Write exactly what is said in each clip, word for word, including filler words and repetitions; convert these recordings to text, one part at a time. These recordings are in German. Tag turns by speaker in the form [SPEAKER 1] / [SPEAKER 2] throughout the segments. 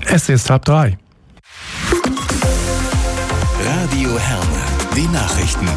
[SPEAKER 1] Es ist halb drei.
[SPEAKER 2] Radio Herne, die Nachrichten.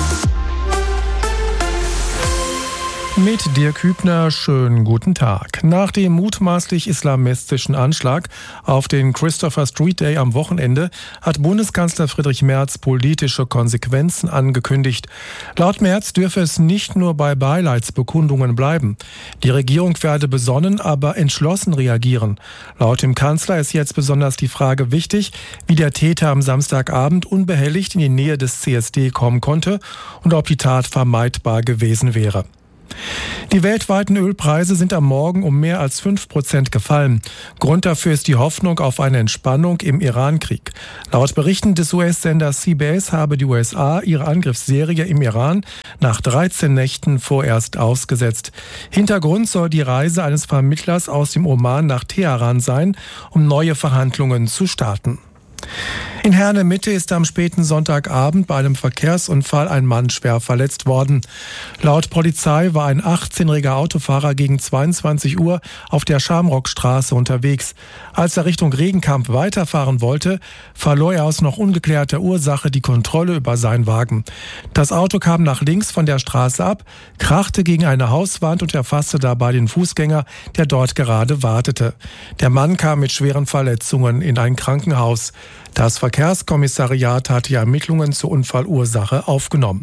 [SPEAKER 1] Mit Dirk Hübner, schönen guten Tag. Nach dem mutmaßlich islamistischen Anschlag auf den Christopher Street Day am Wochenende hat Bundeskanzler Friedrich Merz politische Konsequenzen angekündigt. Laut Merz dürfe es nicht nur bei Beileidsbekundungen bleiben. Die Regierung werde besonnen, aber entschlossen reagieren. Laut dem Kanzler ist jetzt besonders die Frage wichtig, wie der Täter am Samstagabend unbehelligt in die Nähe des C S D kommen konnte und ob die Tat vermeidbar gewesen wäre. Die weltweiten Ölpreise sind am Morgen um mehr als fünf Prozent gefallen. Grund dafür ist die Hoffnung auf eine Entspannung im Iran-Krieg. Laut Berichten des U S-Senders C B S habe die U S A ihre Angriffsserie im Iran nach dreizehn Nächten vorerst ausgesetzt. Hintergrund soll die Reise eines Vermittlers aus dem Oman nach Teheran sein, um neue Verhandlungen zu starten. In Herne-Mitte ist am späten Sonntagabend bei einem Verkehrsunfall ein Mann schwer verletzt worden. Laut Polizei war ein achtzehnjähriger Autofahrer gegen zweiundzwanzig Uhr auf der Schamrockstraße unterwegs. Als er Richtung Regenkamp weiterfahren wollte, verlor er aus noch ungeklärter Ursache die Kontrolle über seinen Wagen. Das Auto kam nach links von der Straße ab, krachte gegen eine Hauswand und erfasste dabei den Fußgänger, der dort gerade wartete. Der Mann kam mit schweren Verletzungen in ein Krankenhaus. Das Verkehrskommissariat hat die Ermittlungen zur Unfallursache aufgenommen.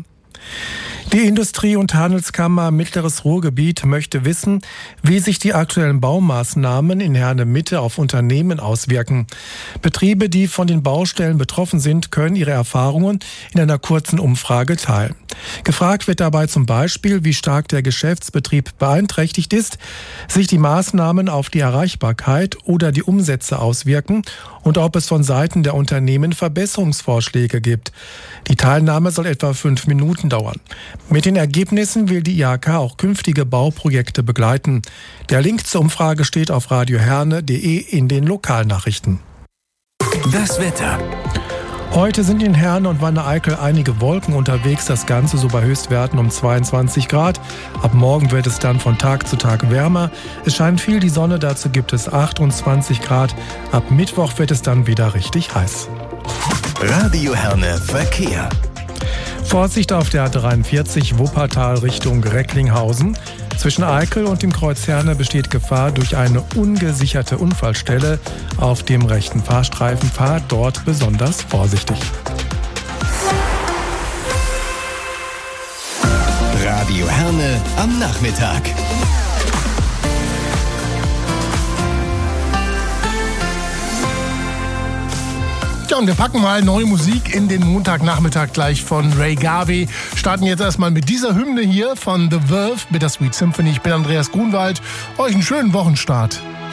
[SPEAKER 1] Die Industrie- und Handelskammer Mittleres Ruhrgebiet möchte wissen, wie sich die aktuellen Baumaßnahmen in Herne-Mitte auf Unternehmen auswirken. Betriebe, die von den Baustellen betroffen sind, können ihre Erfahrungen in einer kurzen Umfrage teilen. Gefragt wird dabei zum Beispiel, wie stark der Geschäftsbetrieb beeinträchtigt ist, sich die Maßnahmen auf die Erreichbarkeit oder die Umsätze auswirken und ob es von Seiten der Unternehmen Verbesserungsvorschläge gibt. Die Teilnahme soll etwa fünf Minuten dauern. Mit den Ergebnissen will die I H K auch künftige Bauprojekte begleiten. Der Link zur Umfrage steht auf radioherne punkt de in den Lokalnachrichten.
[SPEAKER 2] Das Wetter.
[SPEAKER 1] Heute sind in Herne und Wanne-Eickel einige Wolken unterwegs, das Ganze so bei Höchstwerten um zweiundzwanzig Grad. Ab morgen wird es dann von Tag zu Tag wärmer. Es scheint viel die Sonne, dazu gibt es achtundzwanzig Grad. Ab Mittwoch wird es dann wieder richtig heiß.
[SPEAKER 2] Radio Herne Verkehr.
[SPEAKER 1] Vorsicht auf der A dreiundvierzig Wuppertal Richtung Recklinghausen. Zwischen Eickel und dem Kreuz Herne besteht Gefahr durch eine ungesicherte Unfallstelle auf dem rechten Fahrstreifen. Fahrt dort besonders vorsichtig.
[SPEAKER 2] Radio Herne am Nachmittag.
[SPEAKER 3] Ja, und wir packen mal neue Musik in den Montagnachmittag gleich von Ray Garvey. Starten jetzt erstmal mit dieser Hymne hier von The Verve, Bittersweet Symphony. Ich bin Andreas Grunwald. Euch einen schönen Wochenstart.